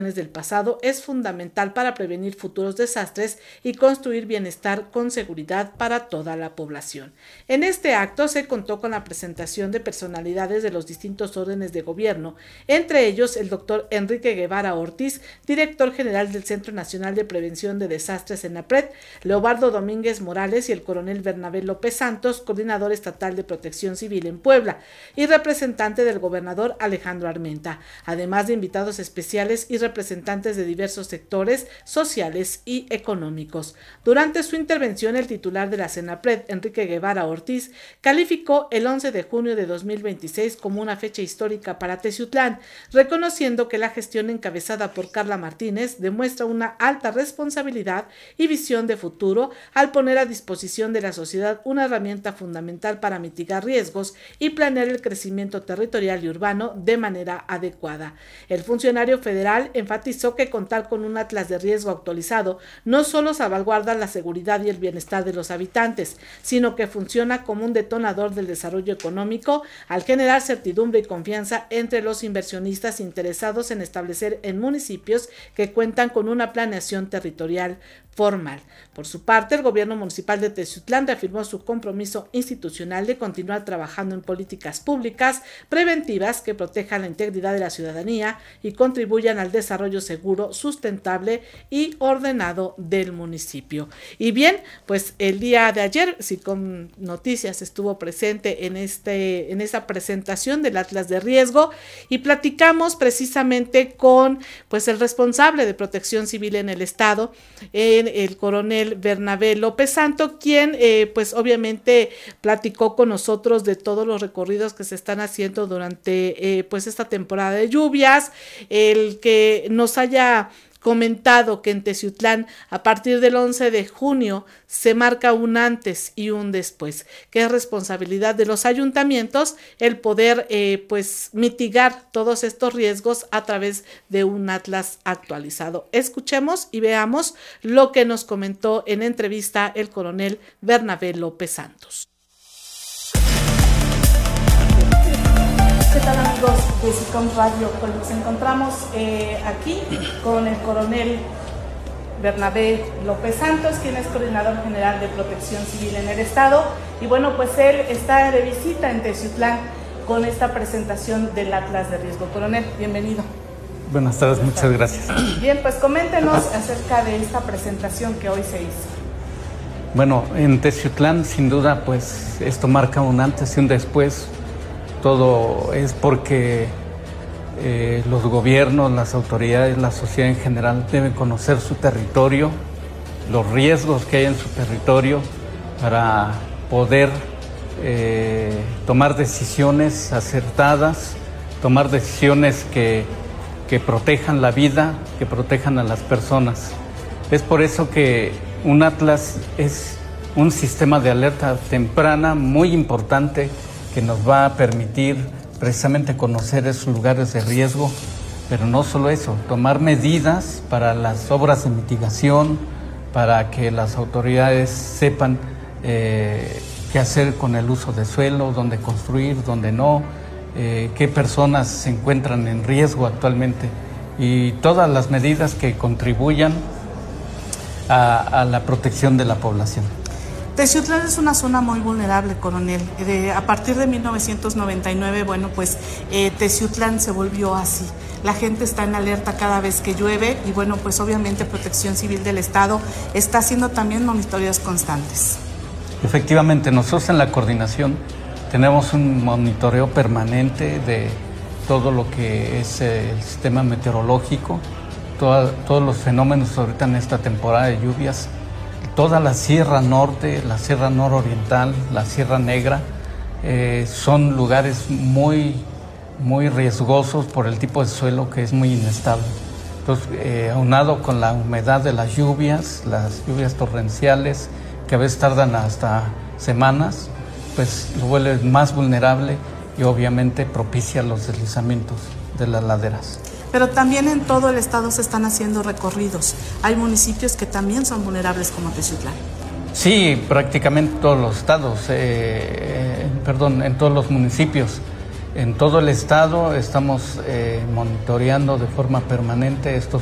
del pasado es fundamental para prevenir futuros desastres y construir bienestar con seguridad para toda la población. En este acto se contó con la presentación de personalidades de los distintos órdenes de gobierno, entre ellos el doctor Enrique Guevara Ortiz, director general del Centro Nacional de Prevención de Desastres CENAPRED, Leobardo Domínguez Morales y el coronel Bernabé López Santos, coordinador estatal de Protección Civil en Puebla, y representante del gobernador Alejandro Armenta, además de invitados especiales y representantes de diversos sectores sociales y económicos. Durante su intervención, el titular de la CENAPRED, Enrique Guevara Ortiz, calificó el 11 de junio de 2026 como una fecha histórica para Teciutlán, reconociendo que la gestión encabezada por Carla Martínez demuestra una alta responsabilidad y visión de futuro al poner a disposición de la sociedad una herramienta fundamental para mitigar riesgos y planear el crecimiento territorial y urbano de manera adecuada. El funcionario federal enfatizó que contar con un atlas de riesgo actualizado no solo salvaguarda la seguridad y el bienestar de los habitantes, sino que funciona como un detonador del desarrollo económico al generar certidumbre y confianza entre los inversionistas interesados en establecer en municipios que cuentan con una planeación territorial formal. Por su parte, el gobierno municipal de Teciutlán reafirmó su compromiso institucional de continuar trabajando en políticas públicas preventivas que protejan la integridad de la ciudadanía y contribuyan al desarrollo seguro, sustentable y ordenado del municipio. Y bien, pues el día de ayer, SICOM Noticias estuvo presente en esta presentación del Atlas de Riesgo y platicamos precisamente con pues el responsable de Protección Civil en el estado, el coronel Bernabé López Santos, quien pues obviamente platicó con nosotros de todos los recorridos que se están haciendo durante pues esta temporada de lluvias, el que nos haya comentado que en Teciutlán a partir del 11 de junio se marca un antes y un después, que es responsabilidad de los ayuntamientos el poder pues mitigar todos estos riesgos a través de un atlas actualizado. Escuchemos y veamos lo que nos comentó en entrevista el coronel Bernabé López Santos. ¿Qué tal, amigos de SICOM Radio? Pues nos encontramos aquí con el coronel Bernabé López Santos, quien es coordinador general de Protección Civil en el estado, y bueno, pues él está de visita en Teciutlán con esta presentación del Atlas de Riesgo. Coronel, bienvenido. Buenas tardes, muchas gracias. Bien, pues coméntenos acerca de esta presentación que hoy se hizo. Bueno, en Teciutlán, sin duda, pues esto marca un antes y un después. Todo es porque los gobiernos, las autoridades, la sociedad en general deben conocer su territorio, los riesgos que hay en su territorio para poder tomar decisiones acertadas, tomar decisiones que protejan la vida, que protejan a las personas. Es por eso que un atlas es un sistema de alerta temprana muy importante que nos va a permitir precisamente conocer esos lugares de riesgo, pero no solo eso, tomar medidas para las obras de mitigación, para que las autoridades sepan qué hacer con el uso de suelo, dónde construir, dónde no, qué personas se encuentran en riesgo actualmente y todas las medidas que contribuyan a la protección de la población. Teciutlán es una zona muy vulnerable, coronel. A partir de 1999, bueno, pues Teciutlán se volvió así. La gente está en alerta cada vez que llueve y bueno, pues obviamente Protección Civil del Estado está haciendo también monitoreos constantes. Efectivamente, nosotros en la coordinación tenemos un monitoreo permanente de todo lo que es el sistema meteorológico, todos los fenómenos ahorita en esta temporada de lluvias. Toda la Sierra Norte, la Sierra Nororiental, la Sierra Negra, son lugares muy riesgosos por el tipo de suelo que es muy inestable. Entonces, aunado con la humedad de las lluvias torrenciales, que a veces tardan hasta semanas, pues lo vuelve más vulnerable y obviamente propicia los deslizamientos de las laderas. Pero también en todo el estado se están haciendo recorridos. Hay municipios que también son vulnerables como Teciutlán. Sí, prácticamente todos los estados, en todos los municipios. En todo el estado estamos monitoreando de forma permanente estos